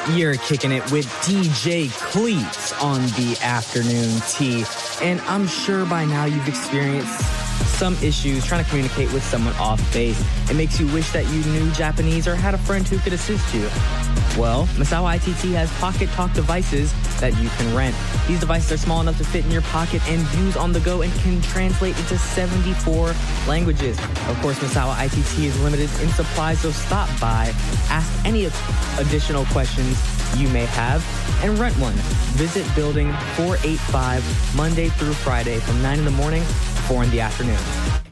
You're kicking it with DJ Cleats on the afternoon tea. And I'm sure by now you've experienced some issues trying to communicate with someone off base. It makes you wish that you knew Japanese or had a friend who could assist you. Well, Misawa ITT has Pocket Talk devices that you can rent. These devices are small enough to fit in your pocket and use on the go and can translate into 74 languages. Of course, Misawa ITT is limited in supply, so stop by, ask any additional questions you may have, and rent one. Visit Building 485 Monday through Friday from 9 in the morning to 4 in the afternoon.